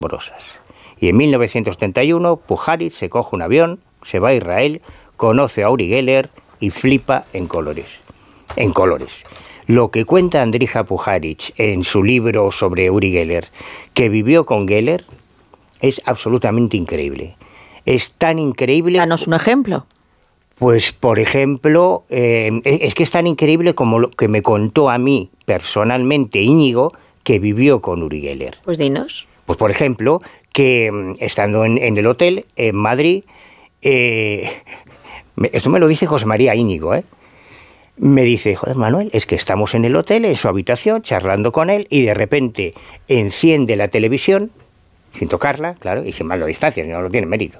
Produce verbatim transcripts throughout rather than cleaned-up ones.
asombrosas. Y en mil novecientos setenta y uno, Pujarich se coge un avión, se va a Israel, conoce a Uri Geller y flipa en colores. En colores. Lo que cuenta Andrija Pujarich en su libro sobre Uri Geller, que vivió con Geller, es absolutamente increíble. Es tan increíble... Danos un ejemplo. Pues, por ejemplo, eh, es que es tan increíble como lo que me contó a mí personalmente Íñigo, que vivió con Uri Geller. Pues dinos. Pues, por ejemplo, que estando en, en el hotel en Madrid, eh, me, esto me lo dice José María Íñigo, ¿eh? Me dice, joder, Manuel, es que estamos en el hotel, en su habitación, charlando con él, y de repente enciende la televisión, sin tocarla, claro, y sin mando a distancia, no lo tiene mérito,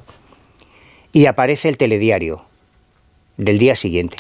y aparece el telediario del día siguiente.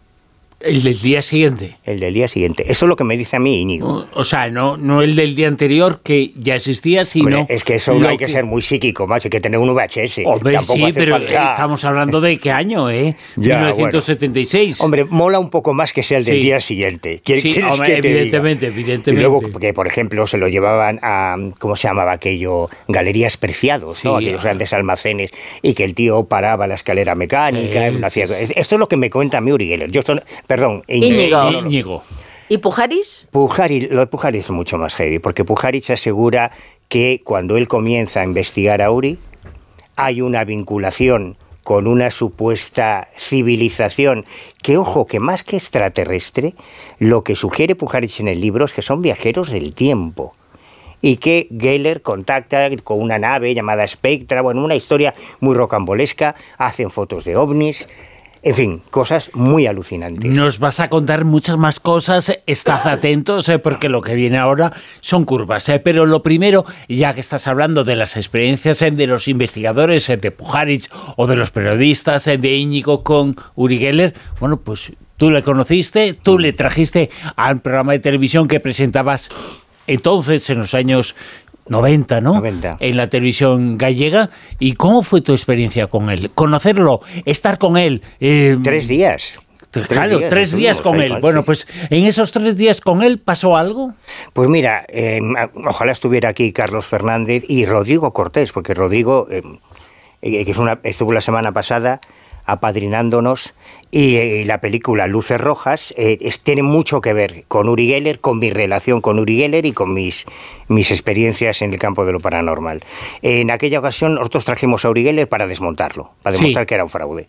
¿El del día siguiente? El del día siguiente. Esto es lo que me dice a mí Íñigo. O, o sea, no, no el del día anterior, que ya existía, sino... Hombre, es que eso no hay que, que ser muy psíquico, macho, hay que tener un V H S. Hombre, Tampoco sí, pero falta... estamos hablando de qué año, ¿eh? Ya, mil novecientos setenta y seis. Bueno. Hombre, mola un poco más que sea el del sí. día siguiente. ¿Quieres, sí, ¿quieres hombre, que te evidentemente, diga? evidentemente. Y luego, que por ejemplo, se lo llevaban a, ¿cómo se llamaba aquello? Galerías Preciados, sí, ¿no? Aquellos grandes almacenes, y que el tío paraba la escalera mecánica. Sí, una sí, sí. Esto es lo que me cuenta a mí Uri Geller. Yo son, perdón, Íñigo. Íñigo. ¿Y Pujarich? Pujarich, lo de Pujarich es mucho más heavy, porque Pujarich asegura que cuando él comienza a investigar a Uri, hay una vinculación con una supuesta civilización que, ojo, que más que extraterrestre, lo que sugiere Pujarich en el libro es que son viajeros del tiempo. Y que Geller contacta con una nave llamada Spectra, bueno, una historia muy rocambolesca, hacen fotos de ovnis. En fin, cosas muy alucinantes. Nos vas a contar muchas más cosas, estad atentos, eh, porque lo que viene ahora son curvas. Eh, pero lo primero, ya que estás hablando de las experiencias eh, de los investigadores eh, de Pujarich o de los periodistas eh, de Íñigo con Uri Geller, bueno, pues tú le conociste, tú le trajiste al programa de televisión que presentabas entonces, en los años noventa, ¿no? noventa. En la televisión gallega. ¿Y cómo fue tu experiencia con él? Conocerlo, estar con él. Eh, tres días. Claro, tres días, tres días con él. Bueno, pues en esos tres días con él pasó algo. Pues mira, eh, ojalá estuviera aquí Carlos Fernández y Rodrigo Cortés, porque Rodrigo, eh, eh, que es una, estuvo la semana pasada apadrinándonos, y, y la película Luces Rojas eh, es, tiene mucho que ver con Uri Geller, con mi relación con Uri Geller y con mis, mis experiencias en el campo de lo paranormal. En aquella ocasión nosotros trajimos a Uri Geller para desmontarlo, para demostrar sí. que era un fraude.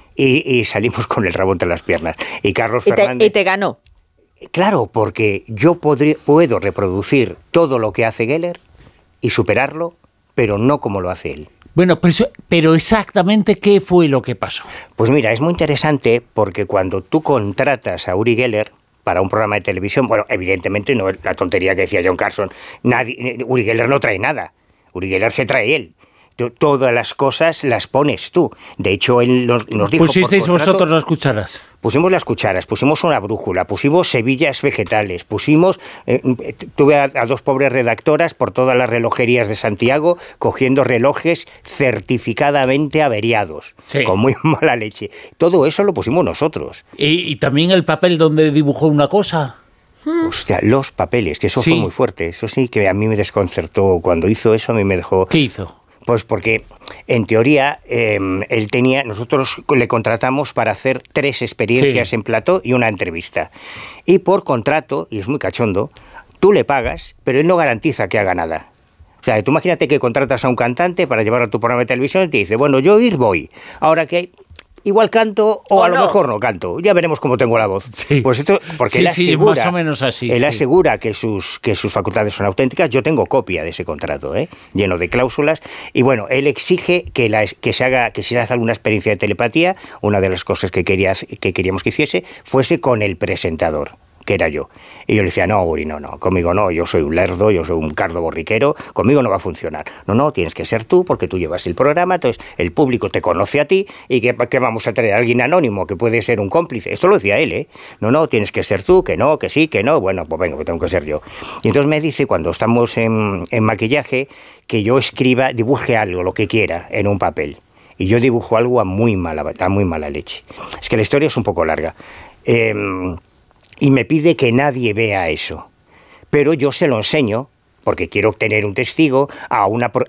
Y, y salimos con el rabo entre las piernas. Y Carlos y te, Fernández... Y te ganó. Claro, porque yo podré, puedo reproducir todo lo que hace Geller y superarlo, pero no como lo hace él. Bueno, pero, pero exactamente ¿qué fue lo que pasó? Pues mira, es muy interesante porque cuando tú contratas a Uri Geller para un programa de televisión, bueno, evidentemente no es la tontería que decía John Carson, nadie, Uri Geller no trae nada, Uri Geller se trae él. Todas las cosas las pones tú. De hecho, él nos, nos dijo... ¿Pusisteis por contrato, vosotros las cucharas? Pusimos las cucharas, pusimos una brújula, pusimos sevillas vegetales, pusimos... Eh, tuve a, a dos pobres redactoras por todas las relojerías de Santiago cogiendo relojes certificadamente averiados, sí. con muy mala leche. Todo eso lo pusimos nosotros. ¿Y, y también el papel donde dibujó una cosa? Hostia, los papeles, que eso sí. fue muy fuerte. Eso sí que a mí me desconcertó. Cuando hizo eso, a mí me dejó... ¿Qué hizo? Pues porque, en teoría, eh, él tenía, nosotros le contratamos para hacer tres experiencias sí. en plató y una entrevista. Y por contrato, y es muy cachondo, tú le pagas, pero él no garantiza que haga nada. O sea, tú imagínate que contratas a un cantante para llevarlo a tu programa de televisión y te dice, bueno, yo ir voy. Ahora que igual canto o, o a no. lo mejor no canto. Ya veremos cómo tengo la voz. Sí. Pues esto, porque sí, él asegura, sí, más o menos así, él sí. asegura que sus que sus facultades son auténticas. Yo tengo copia de ese contrato, ¿eh? lleno de cláusulas. Y bueno, él exige que la, que se haga que si se hace alguna experiencia de telepatía, una de las cosas que querías que queríamos que hiciese fuese con el presentador, que era yo. Y yo le decía, no, Uri, no, no, conmigo no, yo soy un lerdo, yo soy un cardo borriquero, conmigo no va a funcionar. No, no, tienes que ser tú, porque tú llevas el programa, entonces el público te conoce a ti, y que, que vamos a traer a alguien anónimo que puede ser un cómplice. Esto lo decía él, ¿eh? No, no, tienes que ser tú, que no, que sí, que no, bueno, pues venga, que tengo que ser yo. Y entonces me dice, cuando estamos en, en maquillaje, que yo escriba, dibuje algo, lo que quiera, en un papel. Y yo dibujo algo a muy mala, a muy mala leche. Es que la historia es un poco larga. Eh... Y me pide que nadie vea eso. Pero yo se lo enseño, porque quiero obtener un testigo, a una,